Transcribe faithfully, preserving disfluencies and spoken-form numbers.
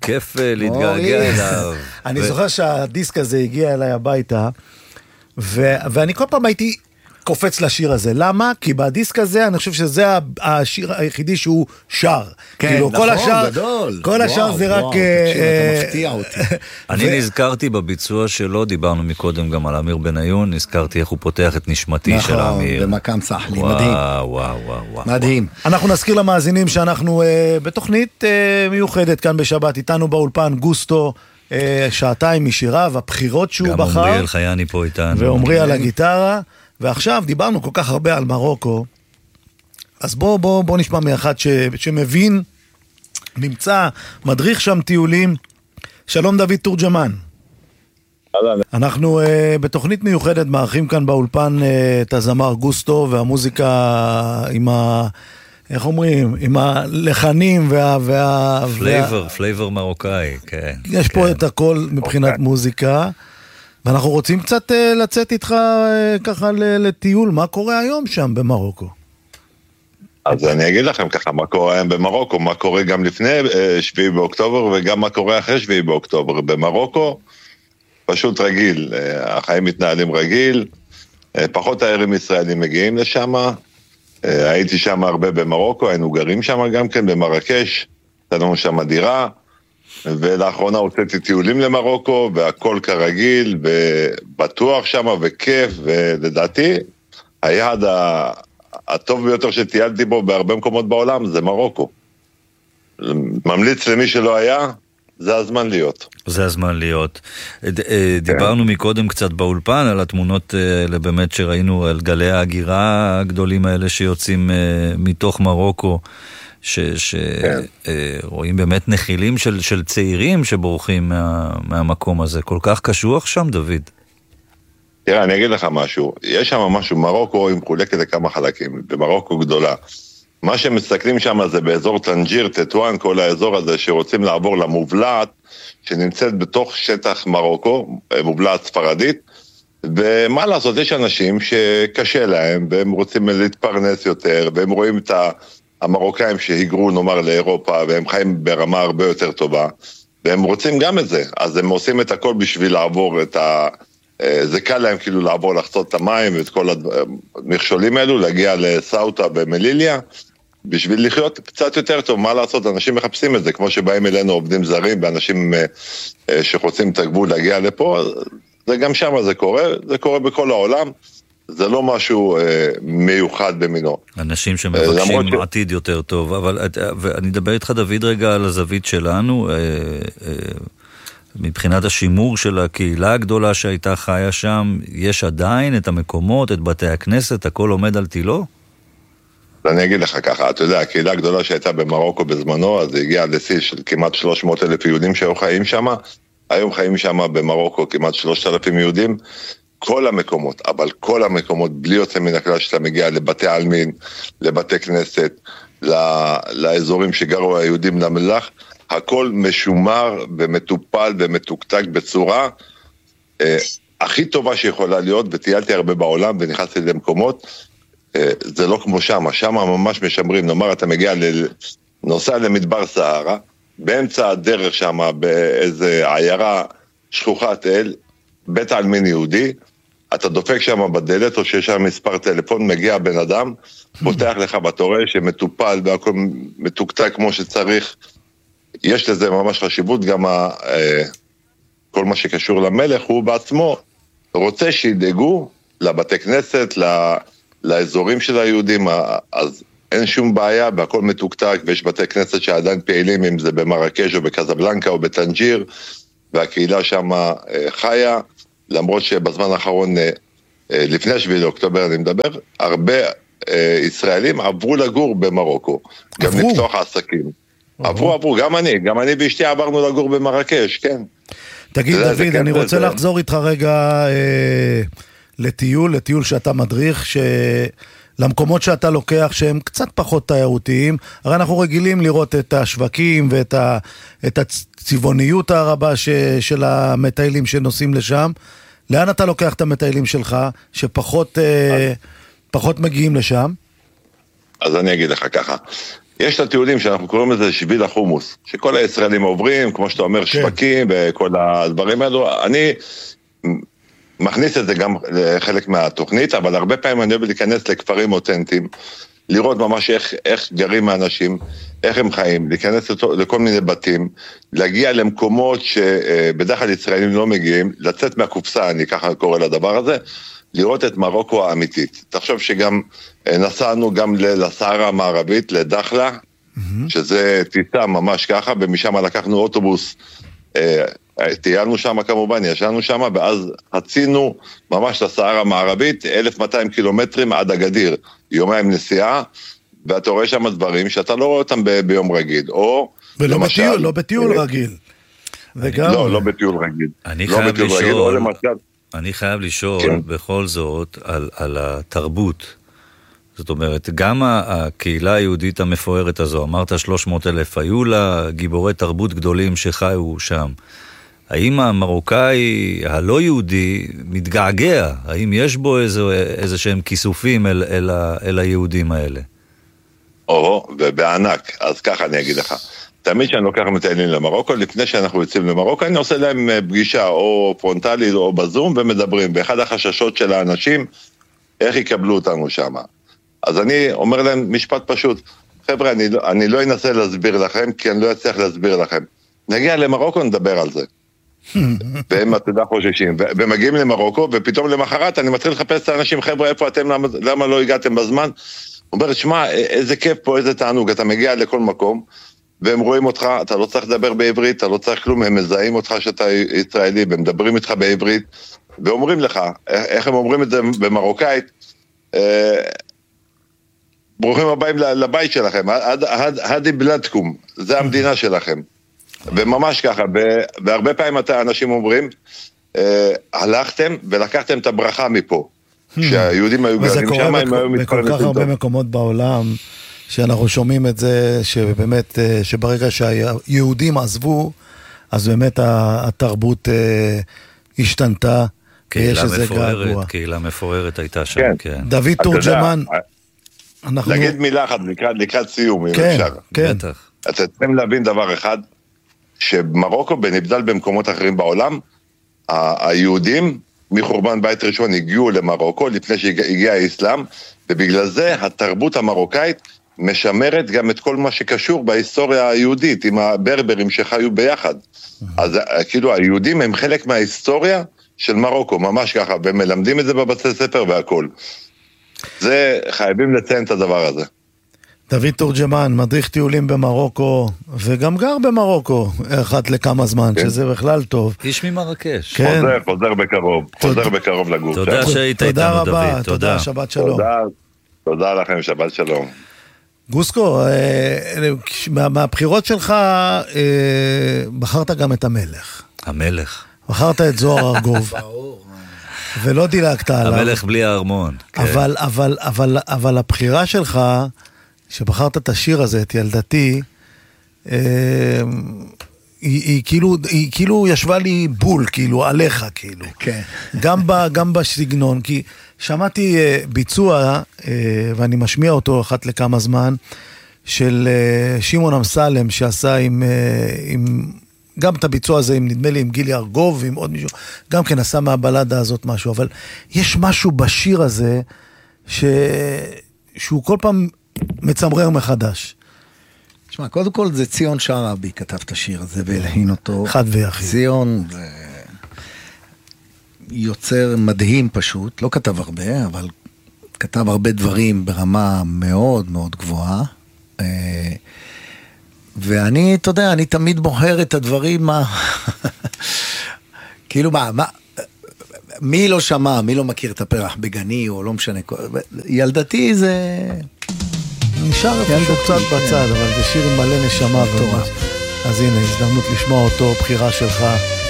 כיף להתגעגע אליו. אני זוכר שהדיסק הזה הגיע אליי הביתה, ואני כל פעם הייתי קופץ לשיר הזה. למה? כי בדיסק הזה אני חושב שזה השיר היחידי שהוא שר. כן, נכון, גדול. כל השאר זה רק... אתה מפתיע אותי. אני נזכרתי בביצוע שלו, דיברנו מקודם גם על אמיר בניון, נזכרתי איך הוא פותח את נשמתי של אמיר. נכון, במקם סחלי, מדהים. וואו, וואו, וואו. מדהים. אנחנו נזכיר למאזינים שאנחנו בתוכנית מיוחדת כאן בשבת, איתנו באולפן גוסטו, שעתיים משיריו, הבחירות שהוא בחר. גם עמרי אלחייני פה איתנו. ועמרי על הגיטרה. ועכשיו דיברנו כל כך הרבה על מרוקו, אז בוא, בוא, בוא נשמע מאחד ש, שמבין, נמצא, מדריך שם טיולים, שלום דוד תורג'מן. אנחנו uh, בתוכנית מיוחדת מארחים כאן באולפן uh, את הזמר גוסטו, והמוזיקה עם ה... איך אומרים? עם הלחנים וה... וה פלייבר, וה... פלייבר מרוקאי, כן. יש כן. פה את הכל מבחינת okay. מוזיקה. ואנחנו רוצים קצת uh, לצאת איתך uh, ככה לטיול, מה קורה היום שם במרוקו? אז אני אגיד לכם ככה, מה קורה היום במרוקו, מה קורה גם לפני uh, שביעי באוקטובר, וגם מה קורה אחרי שביעי באוקטובר. במרוקו, פשוט רגיל, uh, החיים מתנהלים רגיל, uh, פחות תיירים ישראלים מגיעים לשם, uh, הייתי שם הרבה במרוקו, היינו גרים שם גם כן במרקש, תנו שם דירה, ולאחרונה הוצאתי טיולים למרוקו, והכל כרגיל, ובטוח שם, וכיף, ולדעתי, היעד הטוב ביותר שטיילתי בו בהרבה מקומות בעולם, זה מרוקו. ממליץ למי שלא היה, זה הזמן להיות. זה הזמן להיות. דיברנו מקודם קצת באולפן, על התמונות האלה באמת שראינו, על גלי ההגירה הגדולים האלה שיוצאים מתוך מרוקו, שרואים באמת נחילים של, של צעירים שבורחים מה, מהמקום הזה. כל כך קשוח שם, דוד? תראה, אני אגיד לך משהו. יש שם משהו, מרוקו היא מחולקת לכמה חלקים, במרוקו גדולה. מה שמסתכלים שם זה באזור טנג'יר, טטואן, כל האזור הזה שרוצים לעבור למובלעת, שנמצאת בתוך שטח מרוקו, מובלעת ספרדית, ומה לעשות, יש אנשים שקשה להם, והם רוצים להתפרנס יותר, והם רואים את ה... המרוקאים שהיגרו נאמר לאירופה, והם חיים ברמה הרבה יותר טובה, והם רוצים גם את זה, אז הם עושים את הכל בשביל לעבור את ה... זה קל להם כאילו לעבור לחצות את המים, ואת כל המכשולים האלו, להגיע לסאוטה במליליה, בשביל לחיות קצת יותר טוב. מה לעשות, אנשים מחפשים את זה, כמו שבאים אלינו עובדים זרים, ואנשים שחוצים את הגבול להגיע לפה, זה גם שם זה קורה, זה קורה בכל העולם, זה לא משהו אה, מיוחד במינו. אנשים שמבקשים ש... עתיד יותר טוב, אבל ואני אדבר איתך דוד רגע על הזווית שלנו, אה, אה, מבחינת השימור של הקהילה הגדולה שהייתה חיה שם, יש עדיין את המקומות, את בתי הכנסת, הכל עומד על תילו? אני אגיד לך ככה, אתה יודע, הקהילה הגדולה שהייתה במרוקו בזמנו, אז היא הגיעה לשיא של כמעט שלוש מאות אלף יהודים שהיו חיים שם, היום חיים שם במרוקו כמעט שלושת אלפים יהודים, כל המקומות, אבל כל המקומות, בלי יוצא מן הכלל שאתה מגיע לבתי עלמין, לבתי כנסת, לאזורים שגרו היהודים למלח, הכל משומר ומטופל ומתוקתק בצורה אה, הכי טובה שיכולה להיות, וטיילתי הרבה בעולם ונכנסתי למקומות, אה, זה לא כמו שם, שם ממש משמרים, נאמר אתה מגיע, ל, נוסע למדבר סהרה, באמצע הדרך שם, באיזה עיירה שכוחת אל, בית עלמין יהודי, אתה דופק שם בדלת, או שיש שם מספר טלפון, מגיע בן אדם, פותח לך בתורה שמטופל, והכל מתוקתק כמו שצריך, יש לזה ממש חשיבות, גם ה, כל מה שקשור למלך, הוא בעצמו רוצה שידאגו לבתי כנסת, לאזורים של היהודים, אז אין שום בעיה, והכל מתוקתק, ויש בתי כנסת שעדיין פעילים, אם זה במרקש או בקזבלנקה או בטנג'יר, והקהילה שם חיה, למרות שבזמן האחרון, לפני שביעי לאוקטובר אני מדבר, הרבה ישראלים עברו לגור במרוקו, גם לפתוח העסקים. עברו, עברו, גם אני, גם אני ואשתי עברנו לגור במרקש, כן. תגיד דוד, אני רוצה לחזור איתך רגע לטיול, לטיול שאתה מדריך, למקומות שאתה לוקח שהם קצת פחות תיירותיים, הרי אנחנו רגילים לראות את השווקים ואת ה, את הצבעוניות הרבה ש, של המטיילים שנוסעים לשם. לאן אתה לוקח את המטיילים שלך שפחות פחות מגיעים לשם? אז אני אגיד לך ככה, יש את הטיולים שאנחנו קוראים לזה שביל החומוס, שכל הישראלים עוברים, כמו שאתה אומר, שווקים וכל הדברים האלו. אני מכניס את זה גם לחלק מהתוכנית, אבל הרבה פעמים אני אוהב להיכנס לכפרים אותנטיים, לראות ממש איך, איך גרים האנשים, איך הם חיים, להיכנס לכל מיני בתים, להגיע למקומות שבדרך כלל ישראלים לא מגיעים, לצאת מהקופסה, אני ככה קורא לדבר הזה, לראות את מרוקו האמיתית. תחשוב שגם נסענו גם לסהרה המערבית, לדחלה, mm-hmm. שזה טיסה ממש ככה, ומשם לקחנו אוטובוס, טיילנו שם כמובן, ישנו שם, ואז חצינו ממש לסהרה המערבית, אלף ומאתיים קילומטרים עד הגדיר, יומיים נסיעה, ואתה רואה שם דברים שאתה לא רואה אותם ב- ביום רגיל, או ולא למשל, בטיול, לא בטיול רגיל. וגם... לא, לא בטיול רגיל. אני לא חייב בטיול לשאול, רגיל, או למשל... אני חייב לשאול כן. בכל זאת על, על התרבות. זאת אומרת, גם הקהילה היהודית המפוארת הזו, אמרת שלוש מאות אלף, היו לה גיבורי תרבות גדולים שחיו שם. האם המרוקאי הלא יהודי מתגעגע? האם יש בו איזה, איזה שהם כיסופים אל, אל, אל היהודים האלה? או, ובענק. אז ככה אני אגיד לך. תמיד שאני לוקח מטיילים למרוקו, לפני שאנחנו יוצאים למרוקו, אני עושה להם פגישה או פרונטלית או בזום ומדברים. באחד החששות של האנשים, איך יקבלו אותנו שם. אז אני אומר להם משפט פשוט, חבר'ה, אני, אני לא אנסה להסביר לכם, כי אני לא אצליח להסביר לכם. נגיע למרוקו, נדבר על זה. והם אתה חוששים, ומגיעים למרוקו, ופתאום למחרת אני מתחיל לחפש את האנשים, חבר'ה, איפה אתם, למה, למה לא הגעתם בזמן? הוא אומר, שמע, איזה כיף פה, איזה תענוג, אתה מגיע לכל מקום, והם רואים אותך, אתה לא צריך לדבר בעברית, אתה לא צריך כלום, הם מזהים אותך שאתה ישראלי, והם מדברים איתך בעברית, ואומרים לך, איך הם אומרים את זה במרוקאית, ברוכים הבאים לבית שלכם, הדי בלדקום, זה המדינה שלכם. וממש ככה, והרבה פעמים אנשים אומרים, הלכתם ולקחתם את הברכה מפה, שהיהודים היו גרים שם, הם היו מתפרנסים טוב. וזה קורה בכל כך הרבה מקומות בעולם, שאנחנו שומעים את זה, שבאמת, שברגע שהיהודים עזבו, אז באמת התרבות השתנתה, קהילה מפוארת, קהילה מפוארת הייתה שם, כן. דוד תורג'מן, להגיד מילה אחת, לקראת סיום, אם אפשר. כן, בטח. אתם צריכים להבין דבר אחד, שמרוקו, בנבדל במקומות אחרים בעולם, היהודים מחורבן בית ראשון הגיעו למרוקו, לפני שהגיע האסלאם, ובגלל זה התרבות המרוקאית משמרת גם את כל מה שקשור בהיסטוריה היהודית, עם הברברים שחיו ביחד. אז כאילו היהודים הם חלק מההיסטוריה של מרוקו, ממש ככה, ומלמדים את זה בבתי ספר והכל. זה, חייבים לציין את הדבר הזה. דוד תורג'מן, מדריך טיולים במרוקו, וגם גר במרוקו, אחת לכמה זמן, כן. שזה בכלל טוב. איש ממרקש. כן. חוזר, חוזר בקרוב, תודה. חוזר בקרוב לגוף. תודה שהיית איתנו, דוד. תודה רבה, תודה, שבת שלום. תודה, תודה לכם, שבת שלום. גוסקו, מה, מהבחירות שלך, בחרת גם את המלך. המלך. בחרת את זוהר ארגוב. ולא דילגת עליו. המלך בלי הארמון. אבל, אבל, אבל, אבל הבחירה שלך, שבחרת את השיר הזה, את ילדתי, היא, היא, כאילו, היא כאילו ישבה לי בול, כאילו, עליך, כאילו. כן. גם, ב, גם בסגנון, כי שמעתי ביצוע, ואני משמיע אותו אחת לכמה זמן, של שמעון אמסלם, שעשה עם, עם, גם את הביצוע הזה, עם, נדמה לי, עם גילי ארגוב, ועם עוד מישהו, גם כן עשה מהבלדה הזאת משהו, אבל יש משהו בשיר הזה, ש... שהוא כל פעם מצמרר מחדש. תשמע, קודם כל זה ציון שרעבי כתב את השיר הזה והלחין אותו. חד ויחיד. ציון זה יוצר מדהים פשוט, לא כתב הרבה, אבל כתב הרבה דברים ברמה מאוד מאוד גבוהה. ואני, אתה יודע, אני תמיד בוחר את הדברים, מה... כאילו מה, מה... מי לא שמע, מי לא מכיר את הפרח בגני, או לא משנה, ילדתי זה... נשאר אפילו קצת בצד, אבל זה שיר עם מלא נשמה. אז הנה, הזדמנות לשמוע אותו, בחירה שלך.